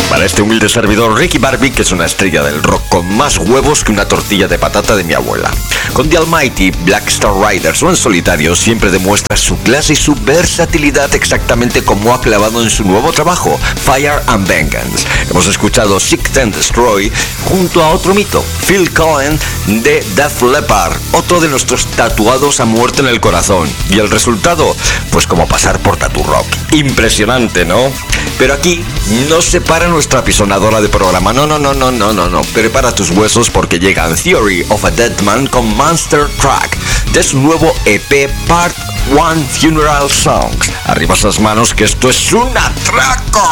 Para este humilde servidor, Ricky Barbie, que es una estrella del rock con más huevos que una tortilla de patata de mi abuela. Con The Almighty, Black Star Riders o en solitario, siempre demuestra su clase y su versatilidad exactamente como ha clavado en su nuevo trabajo, Fire and Vengeance. Hemos escuchado Seek and Destroy junto a otro mito, Phil Collen de Def Leppard, otro de nuestros tatuados a muerte en el corazón. Y el resultado, pues como pasar por Tattoo Rock. Impresionante, ¿no? Pero aquí no se para nuestra apisonadora de programa. No. Prepara tus huesos porque llegan Theory of a Dead Man con Monster Truck de su nuevo EP Part 1 Funeral Songs. Arriba esas manos que esto es un atraco.